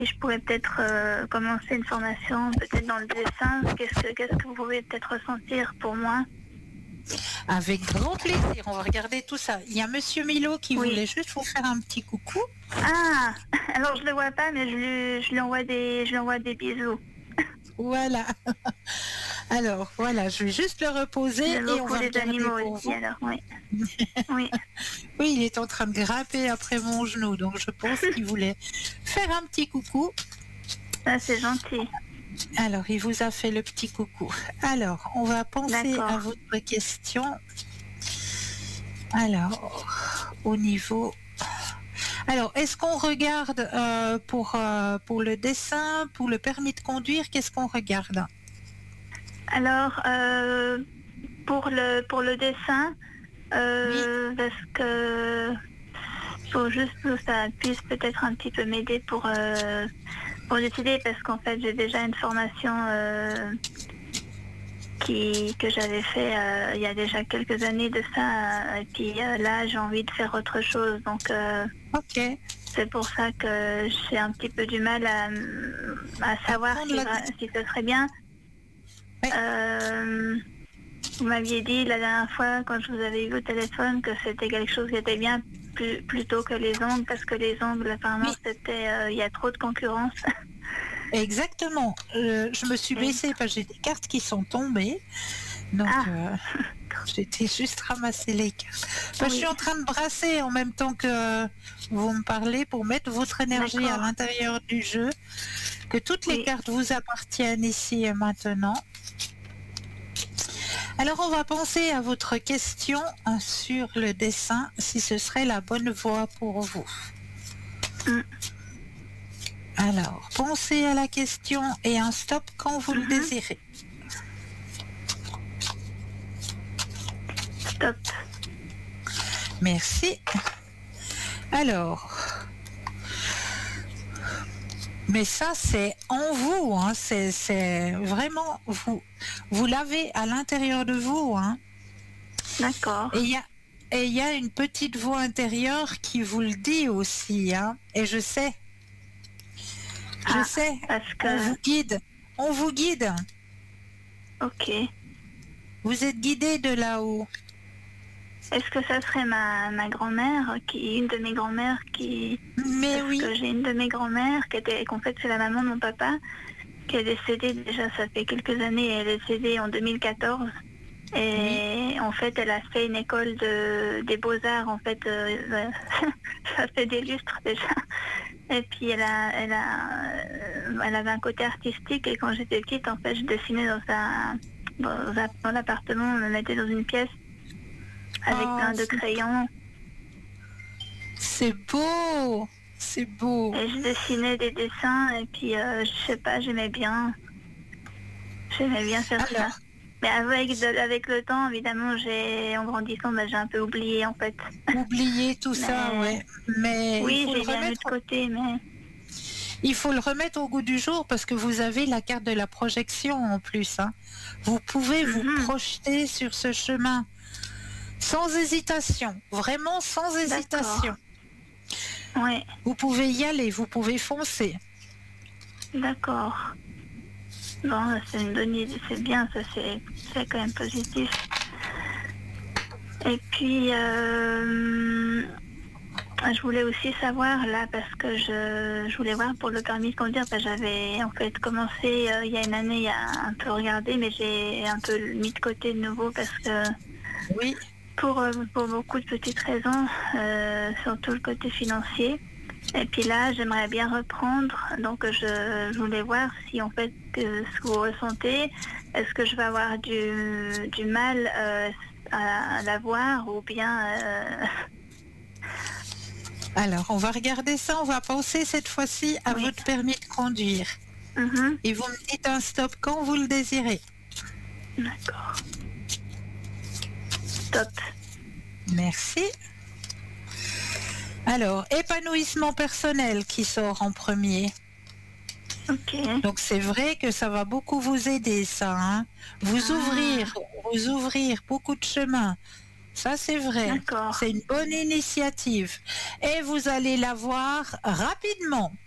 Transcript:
je pourrais peut-être commencer une formation, peut-être dans le dessin. Qu'est-ce que vous pouvez peut-être ressentir pour moi? Avec grand plaisir, on va regarder tout ça. Il y a Monsieur Milo qui Oui. voulait juste vous faire un petit coucou. Ah, alors je le vois pas, mais je lui envoie des bisous. Voilà. Alors, voilà, je vais juste le reposer J'aime et on beaucoup va les regarder animaux pour aussi, vous. alors oui. Oui, Oui, il est en train de grimper après mon genou, donc je pense qu'il voulait faire un petit coucou. ça c'est gentil. Alors, il vous a fait le petit coucou. Alors, on va penser à D'accord. votre question. Alors, au niveau... Alors, est-ce qu'on regarde pour le dessin, pour le permis de conduire, qu'est-ce qu'on regarde? Alors, pour le dessin, Oui, parce que faut juste que ça puisse peut-être un petit peu m'aider pour décider, parce qu'en fait j'ai déjà une formation que j'avais fait il y a déjà quelques années de ça, et puis là j'ai envie de faire autre chose, donc ok. c'est pour ça que j'ai un petit peu du mal à savoir Prendre la... si ce serait bien. Ouais. Euh, Vous m'aviez dit la dernière fois, quand je vous avais eu au téléphone, que c'était quelque chose qui était bien plutôt que les ongles, parce que les ongles, apparemment, Oui, il y a trop de concurrence. exactement. Je me suis Et- baissée parce que j'ai des cartes qui sont tombées. Donc, Ah, j'étais juste ramasser les cartes. Je suis oui, en train de brasser en même temps que vous me parlez pour mettre votre énergie à d'accord, l'intérieur du jeu, que toutes les oui. cartes vous appartiennent ici et maintenant. Alors, on va penser à votre question sur le dessin, si ce serait la bonne voie pour vous. Mm, Alors, pensez à la question et un stop quand vous le mhm. désirez. Stop. Merci. Alors, mais ça c'est en vous, hein, c'est vraiment vous l'avez à l'intérieur de vous, hein. D'accord. Et il y a une petite voix intérieure qui vous le dit aussi, hein. Et je Ah, sais, parce on que, vous guide, on vous guide. ok. Vous êtes guidé de là-haut. Est-ce que ça serait ma grand-mère, une de mes grand-mères Mais parce oui, que j'ai une de mes grand-mères qu'en fait c'est la maman de mon papa, qui est décédée déjà, ça fait quelques années, elle est décédée en 2014. oui. Et en fait, elle a fait une école des beaux-arts, en fait, ça fait des lustres déjà. Et puis elle avait un côté artistique, et quand j'étais petite, en fait, je dessinais dans l'appartement, on me mettait dans une pièce avec Oh, plein de crayons, c'est beau, c'est beau. et je dessinais des dessins, et puis je sais pas, j'aimais bien faire ça. Alors, Mais avec le temps, évidemment, en grandissant, j'ai un peu oublié, en fait. oubliez tout ça, Mais ouais. Mais oui, j'ai bien mis de côté, mais il faut le remettre au goût du jour parce que vous avez la carte de la projection en plus, hein. Vous pouvez vous mhm, projeter sur ce chemin sans hésitation, vraiment sans hésitation. d'accord. Oui, Vous pouvez y aller, vous pouvez foncer. d'accord. Bon, c'est une bonne idée, c'est bien, ça c'est quand même positif. Et puis, je voulais aussi savoir là, parce que je voulais voir pour le permis de conduire, parce que j'avais en fait commencé il y a une année, il y a un peu regardé, mais j'ai un peu mis de côté de nouveau parce que Oui, pour beaucoup de petites raisons, surtout le côté financier. Et puis là, j'aimerais bien reprendre. Donc, je voulais voir si en fait ce que vous ressentez, est-ce que je vais avoir du mal à l'avoir, ou bien alors on va regarder ça, on va penser cette fois-ci à oui. votre permis de conduire. Mhm. Et vous me dites un stop quand vous le désirez. D'accord. Top. Merci. Alors, épanouissement personnel qui sort en premier. Ok. Donc c'est vrai que ça va beaucoup vous aider, ça, hein. Ah, Vous ouvrir beaucoup de chemins. Ça, c'est vrai. d'accord. C'est une bonne initiative. Et vous allez la voir rapidement.